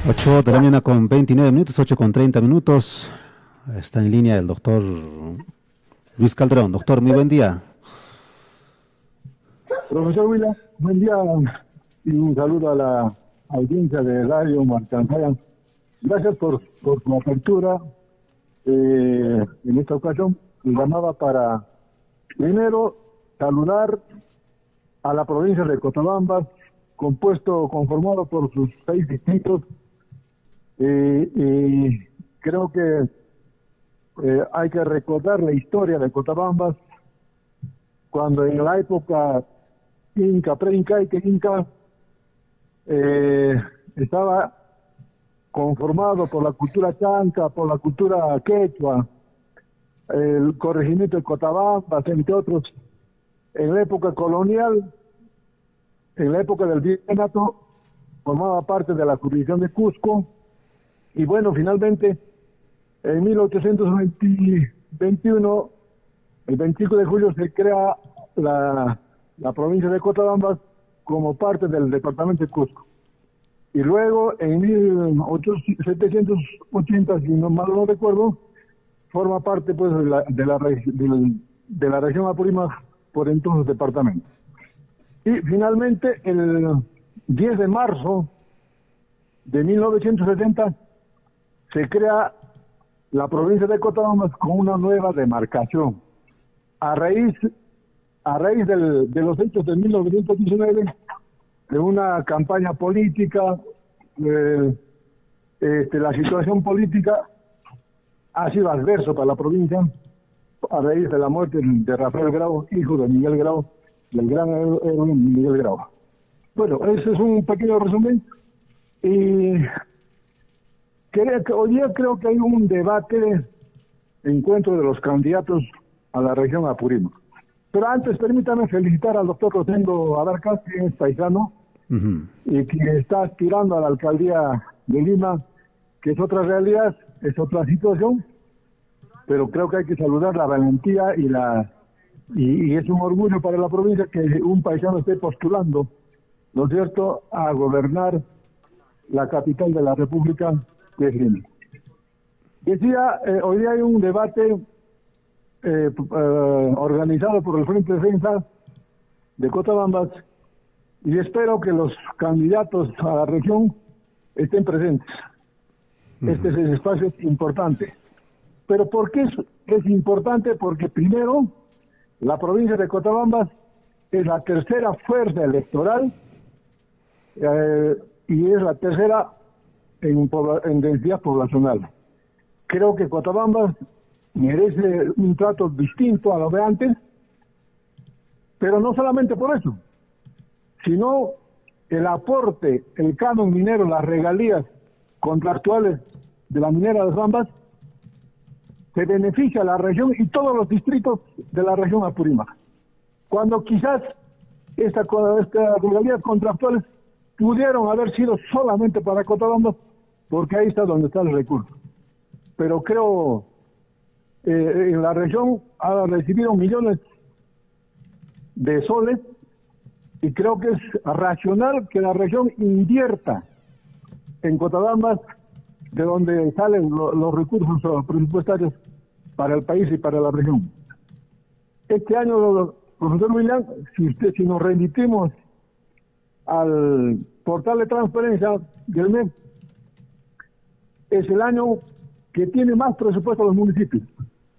8 de la mañana con 29 minutos, 8 con 30 minutos. Está en línea el doctor Luis Calderón. Doctor, muy buen día. Profesor William, buen día y un saludo a la audiencia de Radio Marcancaya. Gracias por su apertura. En esta ocasión llamaba para, primero, saludar a la provincia de Cochabamba, conformado por sus 6 distritos. Y creo que hay que recordar la historia de Cochabamba, cuando en la época Inca, pre-Inca y que Inca estaba conformado por la cultura chanca, por la cultura quechua, el corregimiento de Cochabamba, entre otros. En la época colonial, en la época del virreinato, formaba parte de la jurisdicción de Cusco, y bueno, finalmente, en 1821, el 25 de julio se crea la provincia de Cochabamba como parte del departamento de Cusco. Y luego, en 1780, si no mal no recuerdo, forma parte pues de la región Apurímac, por entonces departamento. Y finalmente, el 10 de marzo de 1970, se crea la provincia de Cochabamba con una nueva demarcación. A raíz de los hechos de 1919, de una campaña política, la situación política ha sido adverso para la provincia, a raíz de la muerte de Rafael Grau, hijo de Miguel Grau, del gran héroe Miguel Grau. Bueno, ese es un pequeño resumen. Y hoy día creo que hay un debate, encuentro de los candidatos a la región Apurímac. Pero antes, permítame felicitar al doctor Rosendo Abarcas, que es paisano, y que está aspirando a la alcaldía de Lima, que es otra realidad, es otra situación, pero creo que hay que saludar la valentía y es un orgullo para la provincia que un paisano esté postulando, ¿no es cierto?, a gobernar la capital de la República, que es Lima. Decía, hoy día hay un debate organizado por el Frente de Defensa de Cochabamba, y espero que los candidatos a la región estén presentes. Este espacio es importante. ¿Pero por qué es importante? Porque primero, la provincia de Cochabamba es la tercera fuerza electoral y es la tercera en densidad poblacional. Creo que Cochabamba merece un trato distinto a lo de antes, pero no solamente por eso, sino el aporte, el canon minero, las regalías contractuales de la minera de Zambas, se beneficia a la región y todos los distritos de la región Apurímac. Cuando quizás estas regalías contractuales pudieron haber sido solamente para Cochabamba, porque ahí está donde está el recurso. Pero creo en la región ha recibido millones de soles, y creo que es racional que la región invierta en Cochabamba, de donde salen los recursos presupuestarios para el país y para la región. Este año, profesor William, si nos remitimos al portal de transparencia del MEP, es el año que tiene más presupuesto a los municipios.